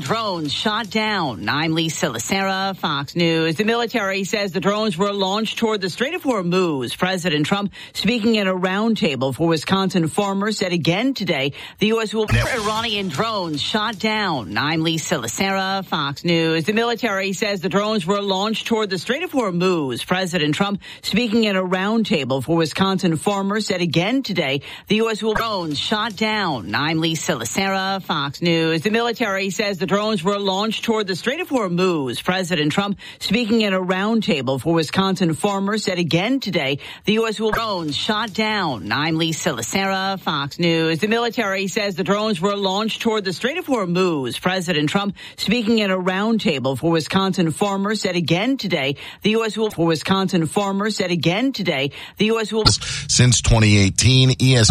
drones shot down. I'm Lisa Lacera, Fox News. The military says the drones were launched toward the Strait of Hormuz. President Trump, speaking at a roundtable for Wisconsin farmers, said again today the U.S. will Iranian drones shot down. I'm Lisa Lacera, Fox News. The military says the drones were launched toward the Strait of Hormuz. President Trump, speaking at a roundtable for Wisconsin farmers, said again today the U.S. will drones shot down. I'm Lisa Lacera, Fox News. The military says the drones were launched toward the Strait of Hormuz. President Trump, speaking at a roundtable for Wisconsin farmers, said again today the U.S. will drones shot down. I'm Lisa Lacera, Fox News. The military says the drones were launched toward the Strait of Hormuz. President Trump, speaking at a roundtable for Wisconsin farmers, said again today the U.S. will. For Wisconsin farmers, said again today the U.S. will. Since 2018, ESPN.